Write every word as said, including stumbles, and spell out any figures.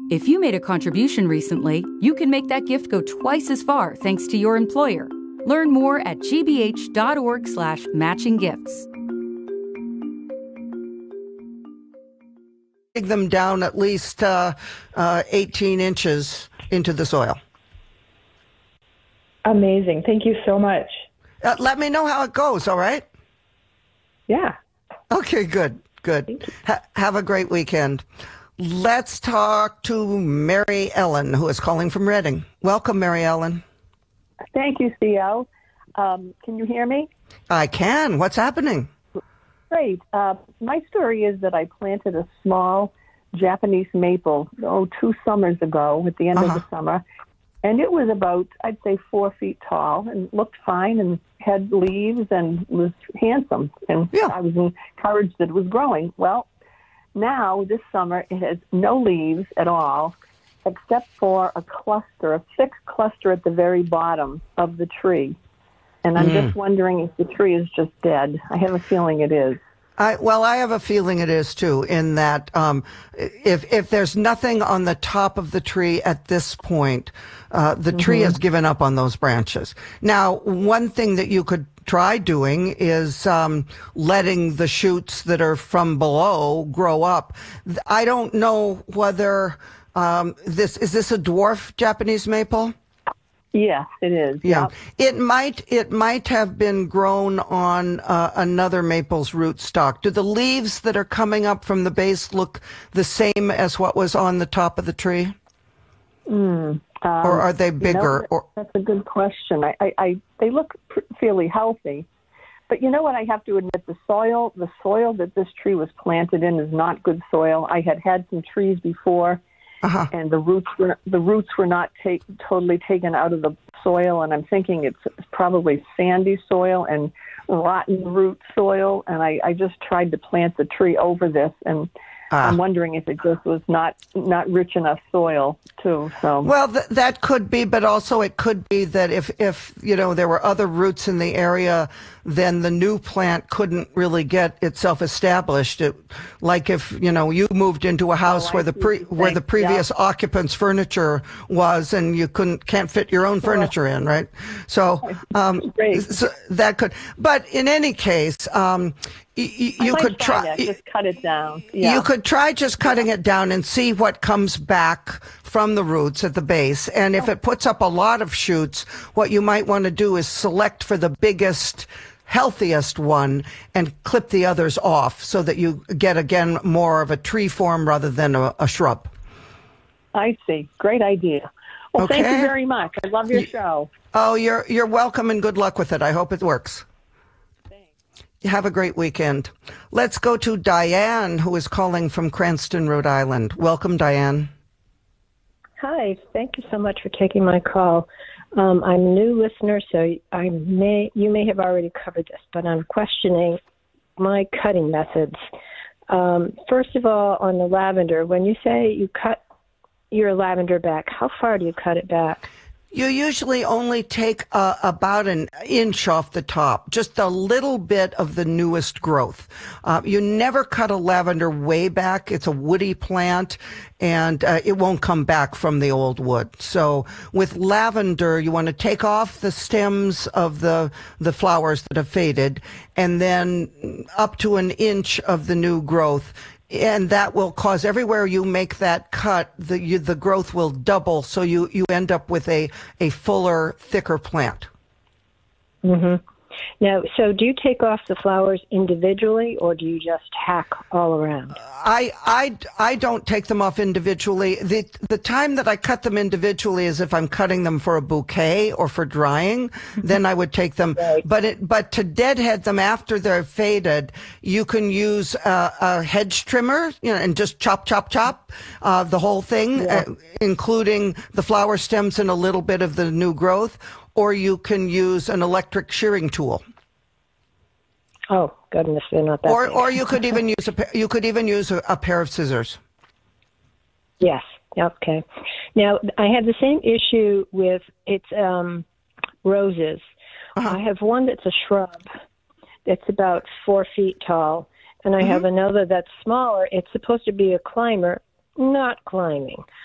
If you made a contribution recently, you can make that gift go twice as far thanks to your employer. Learn more at gbh.org slash matching gifts. Dig them down at least uh, uh, eighteen inches into the soil. Amazing. Thank you so much. Uh, let me know how it goes, all right? Yeah. Okay, good, good. Ha- have a great weekend. Let's talk to Mary Ellen, who is calling from Reading. Welcome, Mary Ellen. Thank you, Theo. Um, can you hear me? I can. What's happening? Great. Uh, my story is that I planted a small Japanese maple, oh, two summers ago at the end Uh-huh. of the summer. And it was about, I'd say, four feet tall and looked fine and had leaves and was handsome. And Yeah. I was encouraged that it was growing. Well, now this summer it has no leaves at all except for a cluster, a thick cluster at the very bottom of the tree. And I'm Mm. just wondering if the tree is just dead. I have a feeling it is. I, well, I have a feeling it is too, in that um, if if there's nothing on the top of the tree at this point, uh, the mm-hmm. tree has given up on those branches. Now, one thing that you could try doing is um, letting the shoots that are from below grow up. I don't know whether um, this is this a dwarf Japanese maple? Yes, it is. Yeah, yeah. it might it might have been grown on uh, another maple's rootstock. Do the leaves that are coming up from the base look the same as what was on the top of the tree, Mm, um, or are they bigger? You know, or that's a good question. I, I, I they look pr- fairly healthy, but you know what? I have to admit, the soil the soil that this tree was planted in is not good soil. I had had some trees before. uh-huh. And the roots were the roots were not take, totally taken out of the soil, and I'm thinking it's probably sandy soil and rotten root soil. And I, I just tried to plant the tree over this, and Ah. I'm wondering if it just was not not rich enough soil too. So Well, th- that could be, but also it could be that if, if, you know, there were other roots in the area, then the new plant couldn't really get itself established. It, like if, you know, you moved into a house Oh, I where the see pre, what you're where the saying. previous Yeah. occupant's furniture was, and you couldn't, can't fit your own furniture in, right? So, um, Great. so that could, but in any case, um, y- y- I you might could try try. that. Just cut it down. Yeah. You could try just cutting it down and see what comes back from the roots at the base. And if it puts up a lot of shoots, what you might want to do is select for the biggest, healthiest one and clip the others off so that you get, again, more of a tree form rather than a, a shrub. I see. Great idea. Well, thank Okay. you very much. I love your Y- show. Oh, you're, you're welcome and good luck with it. I hope it works. Have a great weekend. Let's go to Diane, who is calling from Cranston, Rhode Island. Welcome, Diane. Hi, thank you so much for taking my call. Um, I'm a new listener, so I may you may have already covered this, but I'm questioning my cutting methods. Um, first of all, on the lavender, when you say you cut your lavender back, how far do you cut it back? You usually only take uh, about an inch off the top, just a little bit of the newest growth. Uh, you never cut a lavender way back. It's a woody plant, and uh, it won't come back from the old wood. So with lavender, you want to take off the stems of the the flowers that have faded, and then up to an inch of the new growth. And that will cause everywhere you make that cut, the you, the growth will double, so you, you end up with a, a fuller, thicker plant. Mm-hmm. Now, so do you take off the flowers individually, or do you just hack all around? I, I, I don't take them off individually. The, the time that I cut them individually is if I'm cutting them for a bouquet or for drying, then I would take them. Right. But it, but to deadhead them after they're faded, you can use a, a hedge trimmer, you know, and just chop, chop, chop, uh, the whole thing, Yeah. uh, including the flower stems and a little bit of the new growth. Or you can use an electric shearing tool. Oh, goodness, they're not that Or, big. or you could even use a pa- you could even use a, a pair of scissors. Yes. Okay. Now, I have the same issue with its um, roses. Uh-huh. I have one that's a shrub that's about four feet tall, and I Mm-hmm. have another that's smaller. It's supposed to be a climber, not climbing.